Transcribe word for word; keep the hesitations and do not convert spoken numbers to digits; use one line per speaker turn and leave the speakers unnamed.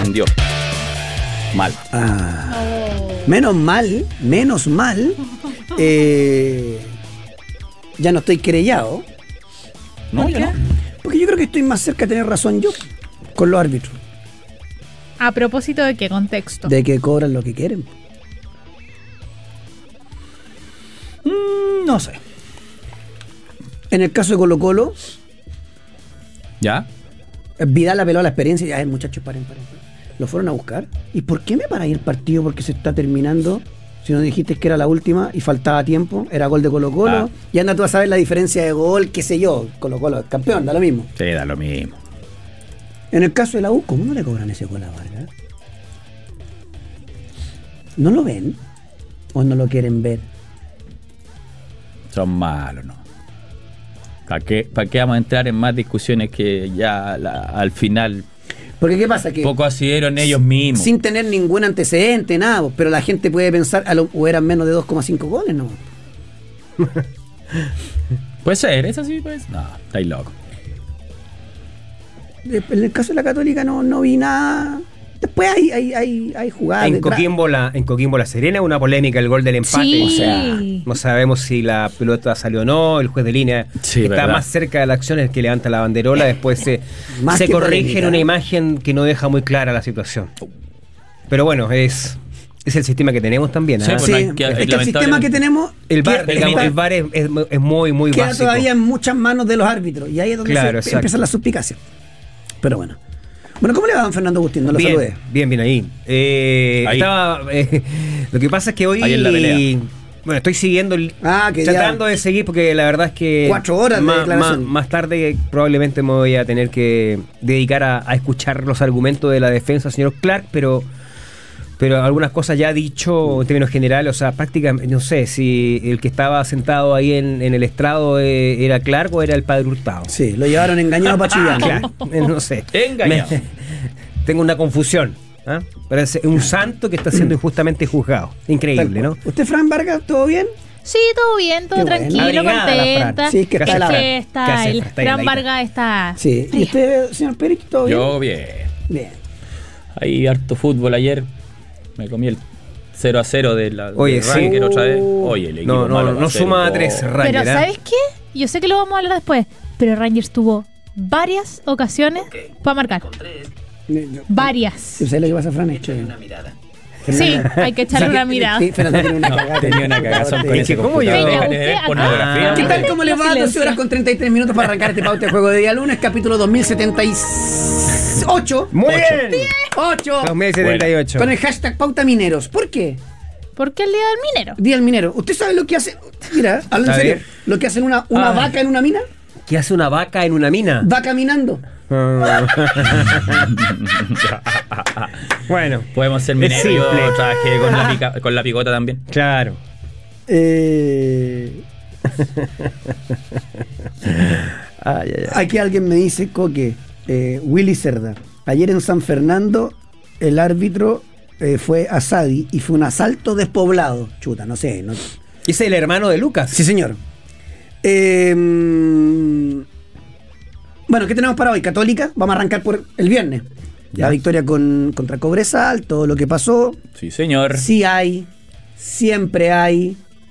descendió. Mal.
Ah, menos mal, menos mal. Eh, ya no estoy querellado.
No, ya no.
Porque yo creo que estoy más cerca de tener razón yo con los árbitros.
¿A propósito de qué contexto?
De que cobran lo que quieren.
Mm, no sé.
En el caso de Colo Colo,
¿Ya?
Vidal apeló a la experiencia y a ver, muchachos, paren, paren, paren. Lo fueron a buscar. ¿Y por qué me paráis el partido? Porque se está terminando. Si nos dijiste que era la última y faltaba tiempo, era gol de Colo Colo.
Ah.
Y anda tú a saber la diferencia de gol, qué sé yo. Colo Colo, campeón, da lo mismo.
Sí, da lo mismo.
En el caso de la U, ¿cómo no le cobran ese gol a Vargas? ¿No lo ven? ¿O no lo quieren ver?
Son malos, ¿no? ¿Para qué, ¿Para qué vamos a entrar en más discusiones que ya la, al final
Porque ¿qué pasa? Que
poco decidieron ellos mismos?
sin tener ningún antecedente, nada, pero la gente puede pensar, a lo, o eran menos de dos coma cinco goles, ¿no?
Puede ser, ¿es así? Pues no, estáis locos.
En el caso de la Católica no, no vi nada. Después hay, hay, hay, hay jugadas
En
detrás.
Coquimbo, la, en Coquimbo La Serena, una polémica, el gol del empate.
Sí.
O sea, no sabemos si la pelota salió o no. El juez de línea
Sí,
está
verdad.
más cerca de la acción, el que levanta la banderola. Después se,
Más
se
que
corrige
polémica.
en una imagen que no deja muy clara la situación. Pero bueno, es, es el sistema que tenemos también.
Sí,
¿ah?
pues,
Sí,
no hay que-
es que el
lamentablemente-
sistema que tenemos
El VAR,
queda-
digamos,
está-
el VAR es, es- es muy, muy
queda
básico.
todavía en muchas manos de los árbitros. Y ahí es donde
Claro,
se
exacto.
empiezan las suspicacias. Pero bueno. Bueno, ¿cómo le va a don Fernando Agustín? No lo
bien,
saludé.
bien, bien ahí. Eh,
Ahí.
Estaba, eh, lo que pasa es que hoy,
Ahí en la pelea.
bueno, estoy siguiendo, el-
Ah, que
tratando
ya-
de seguir porque la verdad es que
Cuatro horas de
más,
declaración.
más- más tarde probablemente me voy a tener que dedicar a, a escuchar los argumentos de la defensa, señor Clark, pero pero algunas cosas ya ha dicho en términos generales, o sea, prácticamente, no sé si el que estaba sentado ahí en, en el estrado eh, era Clark o era el padre Hurtado.
Sí, lo llevaron engañado para Chillán.
Claro, eh, no sé.
Engañado.
Me- tengo una confusión. ¿ah? Parece un santo que está siendo injustamente juzgado. Increíble, ¿no?
¿Usted, Fran Vargas, todo bien?
Sí, todo bien, todo
Qué bueno.
tranquilo,
Abrigada la Fran.
contenta.
Sí, que
es
está la-
que
¿Qué
está,
hace,
el
Fran? Está
Fran
heladita.
Vargas está...
Sí. ¿Y
fría.
usted, señor Pérez, todo bien?
Yo bien.
Bien.
Hay harto fútbol ayer. Me comí el cero a cero de la
Oye,
del
sí.
ranking otra vez. Oye, el equipo
No, no,
malo
no,
va
no
a hacer
suma a
gol.
tres
Pero
Ranger. ¿ah?
¿sabes qué? Yo sé que lo vamos a hablar después, pero Rangers tuvo varias ocasiones para marcar. Varias.
¿Sabes lo que pasa, Fran? Es que-
Sí, hay que echarle una mirada.
Sí, Fernando tiene una
No,
cagada.
tenía una cagazón con
Sí.
ese
¿Cómo
computador.
llegó?
Deja de ver
Usted
pornografía.
acá-
¿Qué tal? ¿Cómo le va?
Silencio.
doce horas con treinta y tres minutos para arrancar este pauta de juego de día lunes, capítulo dos mil setenta y ocho.
Muy bien.
ocho.
dos mil setenta y ocho.
Con el hashtag pauta mineros. ¿Por qué?
¿Por qué el día del minero?
Día del minero. ¿Usted sabe lo que hace? Mira, hablando en
A
serio.
ver.
Lo que hacen una, una
Ay.
vaca en una mina.
¿Qué hace una vaca en una mina?
Va caminando.
Ah. Bueno,
Podemos ser
Es
mineros. Yo
simple.
trabajé con la, pica- con la picota también.
claro.
Eh,
Ay, ay, ay.
aquí alguien me dice, Coque, eh, Willy Cerda. Ayer en San Fernando, el árbitro eh, fue a Sadi y fue un asalto despoblado. Chuta, no sé. No,
Es el hermano de Lucas.
Sí, señor. Eh, bueno, ¿qué tenemos para hoy? Católica, vamos a arrancar por el viernes.
Ya.
La victoria con, contra Cobresal, todo lo que pasó.
Sí, señor.
Sí hay, siempre hay